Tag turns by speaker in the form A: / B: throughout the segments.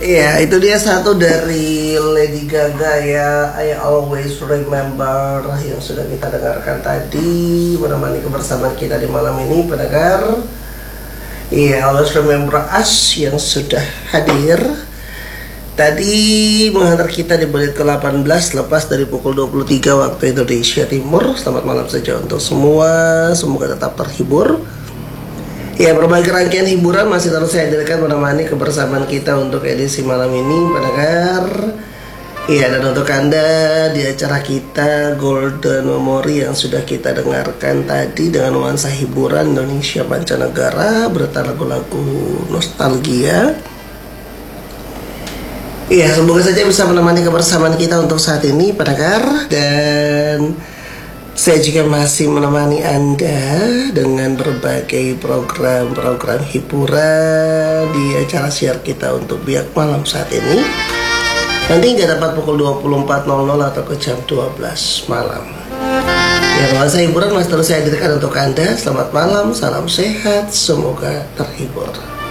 A: Iya, itu dia satu dari Lady Gaga ya, I Always Remember, yang sudah kita dengarkan tadi menemani kebersamaan kita di malam ini, pendengar. Iya, Always Remember Us yang sudah hadir tadi menghantar kita di menit ke-18 lepas dari pukul 23 waktu Indonesia Timur. Selamat malam saja untuk semua, semoga tetap terhibur. Ya, berbagai rangkaian hiburan masih terus saya hadirkan menemani kebersamaan kita untuk edisi malam ini, pendengar. Ya, dan untuk Anda di acara kita Golden Memory yang sudah kita dengarkan tadi dengan nuansa hiburan Indonesia mancanegara berta lagu-lagu nostalgia. Ya, semoga saja bisa menemani kebersamaan kita untuk saat ini, pendengar. Dan saya juga masih menemani Anda dengan berbagai program-program hiburan di acara siar kita untuk Biak Malam saat ini. Nanti hingga dapat pukul 24.00 atau ke jam 12 malam. Ya, nuansa hiburan masih terus saya hadirkan untuk Anda. Selamat malam, salam sehat, semoga terhibur.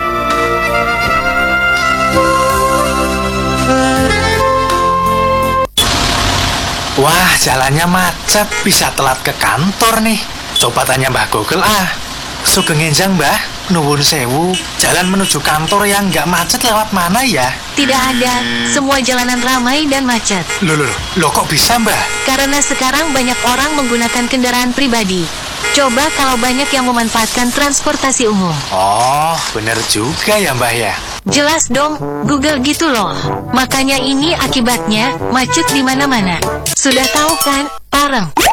B: Wah, jalannya macet, bisa telat ke kantor nih. Coba tanya Mbah Google ah. Sugeng enjang Mbah, nuwun sewu. Jalan menuju kantor yang nggak macet lewat mana ya?
C: Tidak ada, semua jalanan ramai dan macet.
B: Loh kok bisa Mbah?
C: Karena sekarang banyak orang menggunakan kendaraan pribadi. Coba kalau banyak yang memanfaatkan transportasi umum.
B: Oh, bener juga ya Mbah ya.
C: Jelas dong, Google gitu loh. Makanya ini akibatnya macet di mana-mana. Sudah tahu kan, Pareng?